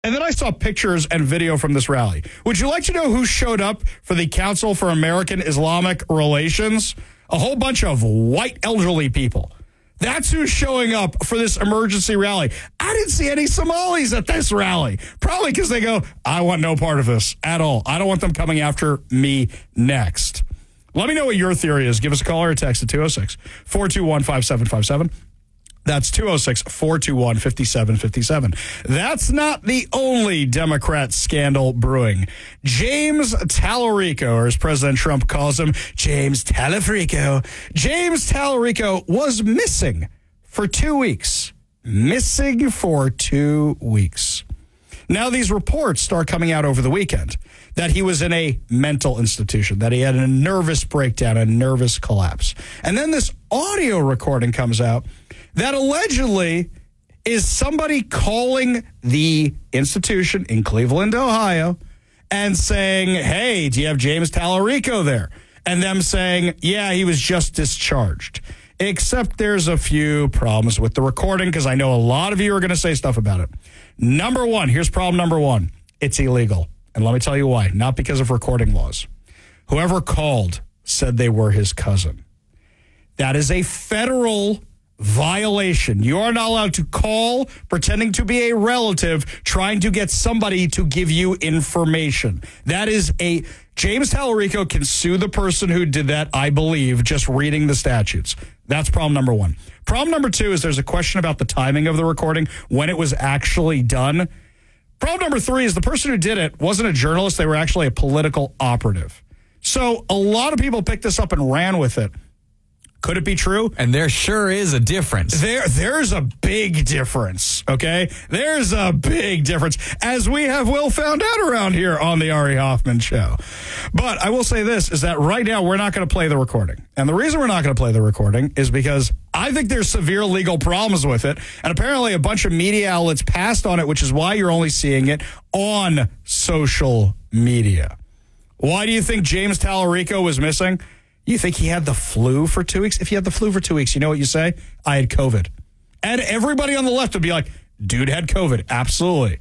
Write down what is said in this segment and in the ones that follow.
And then I saw pictures and video from this rally. Would you like to know who showed up for the Council for American Islamic Relations? A whole bunch of white elderly people. That's who's showing up for this emergency rally. I didn't see any Somalis at this rally. Probably because they go, I want no part of this at all. I don't want them coming after me next. Let me know what your theory is. Give us a call or a text at 206-421-5757. That's 206-421-5757. That's not the only Democrat scandal brewing. James Tallarico, or as President Trump calls him, James Talafrico. James Tallarico was missing for 2 weeks. Missing for 2 weeks. Now these reports start coming out over the weekend that he was in a mental institution, that he had a nervous breakdown, a nervous collapse. And then this audio recording comes out that allegedly is somebody calling the institution in Cleveland, Ohio, and saying, hey, do you have James Tallarico there? And them saying, yeah, he was just discharged. Except there's a few problems with the recording, because I know a lot of you are going to say stuff about it. Number one, here's problem number one. It's illegal. And let me tell you why. Not because of recording laws. Whoever called said they were his cousin. That is a federal violation. You are not allowed to call pretending to be a relative trying to get somebody to give you information. That is James Tallarico can sue the person who did that, I believe, just reading the statutes. That's problem number one. Problem number two is there's a question about the timing of the recording, when it was actually done. Problem number three is the person who did it wasn't a journalist. They were actually a political operative. So a lot of people picked this up and ran with it. Could it be true? And there sure is a difference. There's a big difference, okay? There's a big difference, as we have well found out around here on the Ari Hoffman Show. But I will say this, is that right now we're not going to play the recording. And the reason we're not going to play the recording is because I think there's severe legal problems with it. And apparently a bunch of media outlets passed on it, which is why you're only seeing it on social media. Why do you think James Tallarico was missing? You think he had the flu for 2 weeks? If he had the flu for 2 weeks, you know what you say? I had COVID. And everybody on the left would be like, dude had COVID. Absolutely.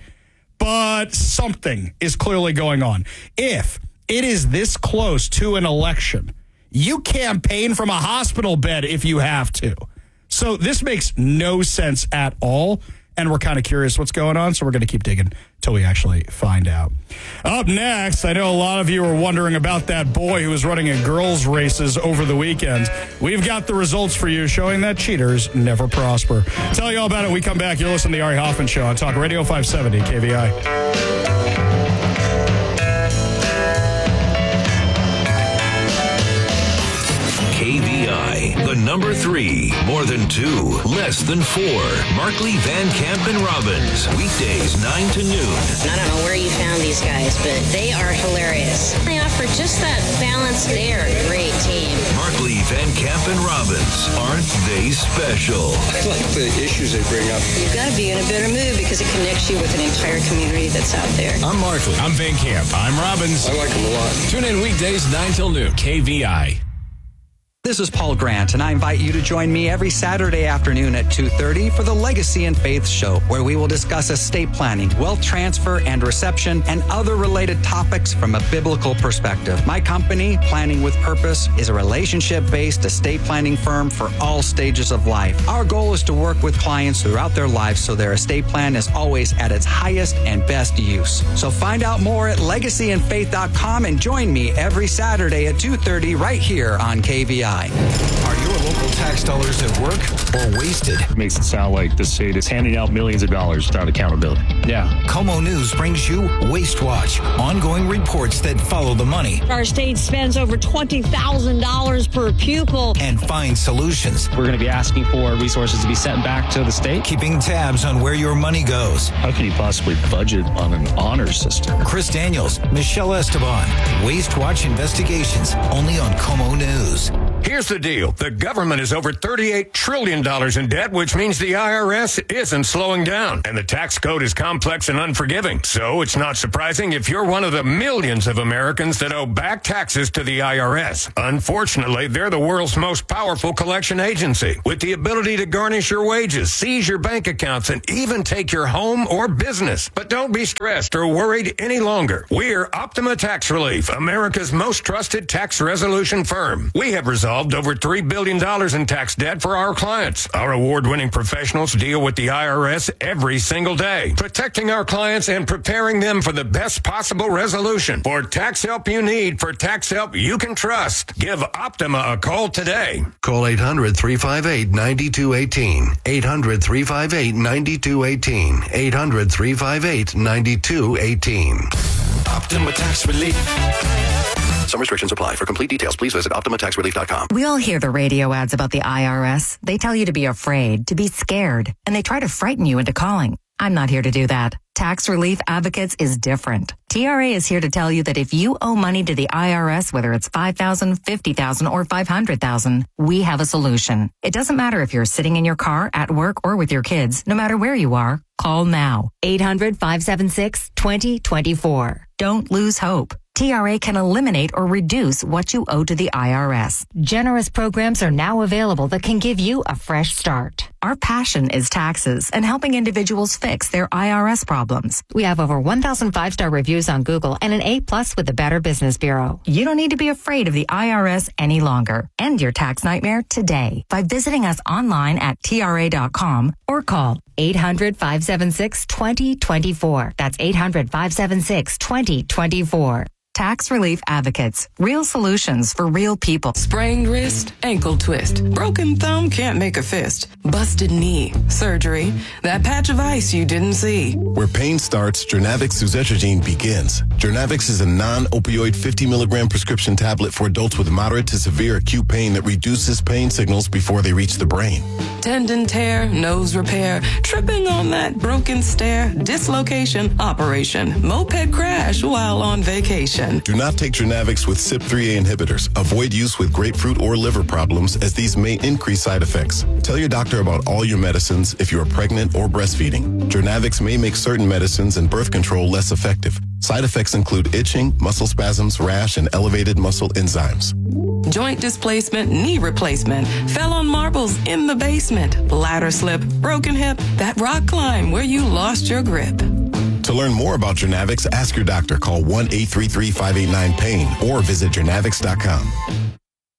But something is clearly going on. If it is this close to an election, you campaign from a hospital bed if you have to. So this makes no sense at all. And we're kind of curious what's going on, so we're going to keep digging till we actually find out. Up next, I know a lot of you are wondering about that boy who was running in girls' races over the weekend. We've got the results for you showing that cheaters never prosper. Tell you all about it when we come back. You're listening to the Ari Hoffman Show on Talk Radio 570 KVI. KVI, the number 3, more than 2, less than 4. Markley, Van Camp, and Robbins. Weekdays, 9 to noon. I don't know where you found these guys, but they are hilarious. They offer just that balance. They are a great team. Markley, Van Camp, and Robbins. Aren't they special? I like the issues they bring up. You've got to be in a better mood because it connects you with an entire community that's out there. I'm Markley. I'm Van Camp. I'm Robbins. I like them a lot. Tune in weekdays 9 till noon. KVI. This is Paul Grant, and I invite you to join me every Saturday afternoon at 2:30 for the Legacy and Faith Show, where we will discuss estate planning, wealth transfer and reception, and other related topics from a biblical perspective. My company, Planning with Purpose, is a relationship-based estate planning firm for all stages of life. Our goal is to work with clients throughout their lives so their estate plan is always at its highest and best use. So find out more at legacyandfaith.com and join me every Saturday at 2:30 right here on KVI. Are your local tax dollars at work or wasted? Makes it sound like the state is handing out millions of dollars without accountability. Yeah. Como News brings you Waste Watch, ongoing reports that follow the money. Our state spends over $20,000 per pupil. And find solutions. We're going to be asking for resources to be sent back to the state. Keeping tabs on where your money goes. How can you possibly budget on an honor system? Chris Daniels, Michelle Esteban, Waste Watch Investigations, only on Como News. Here's the deal. The government is over $38 trillion in debt, which means the IRS isn't slowing down. And the tax code is complex and unforgiving. So it's not surprising if you're one of the millions of Americans that owe back taxes to the IRS. Unfortunately, they're the world's most powerful collection agency, with the ability to garnish your wages, seize your bank accounts, and even take your home or business. But don't be stressed or worried any longer. We're Optima Tax Relief, America's most trusted tax resolution firm. We have resolved over $3 billion in tax debt for our clients. Our award-winning professionals deal with the IRS every single day, protecting our clients and preparing them for the best possible resolution. For tax help you need, for tax help you can trust, give Optima a call today. Call 800-358-9218. 800-358-9218. 800-358-9218. Optima Tax Relief. Some restrictions apply. For complete details, please visit OptimaTaxRelief.com. We all hear the radio ads about the IRS. They tell you to be afraid, to be scared, and they try to frighten you into calling. I'm not here to do that. Tax Relief Advocates is different. TRA is here to tell you that if you owe money to the IRS, whether it's $5,000, $50,000, or $500,000, we have a solution. It doesn't matter if you're sitting in your car, at work, or with your kids. No matter where you are, call now. 800-576-2024. Don't lose hope. TRA can eliminate or reduce what you owe to the IRS. Generous programs are now available that can give you a fresh start. Our passion is taxes and helping individuals fix their IRS problems. We have over 1,000 5-star reviews on Google and an A+ with the Better Business Bureau. You don't need to be afraid of the IRS any longer. End your tax nightmare today by visiting us online at TRA.com or call 800-576-2024. That's 800-576-2024. Tax Relief Advocates. Real solutions for real people. Sprained wrist, ankle twist. Broken thumb, can't make a fist. Busted knee, surgery. That patch of ice you didn't see. Where pain starts, Jernavix suzetrigine begins. Jernavix is a non-opioid 50 milligram prescription tablet for adults with moderate to severe acute pain that reduces pain signals before they reach the brain. Tendon tear, nose repair, tripping on that broken stair, dislocation, operation, moped crash while on vacation. Do not take Jernavix with CYP3A inhibitors. Avoid use with grapefruit or liver problems, as these may increase side effects. Tell your doctor about all your medicines if you are pregnant or breastfeeding. Jernavix may make certain medicines and birth control less effective. Side effects include itching, muscle spasms, rash, and elevated muscle enzymes. Joint displacement, knee replacement, fell on marbles in the basement, ladder slip, broken hip, that rock climb where you lost your grip. To learn more about Jernavix, ask your doctor. Call 1-833-589-PAIN or visit Jernavix.com.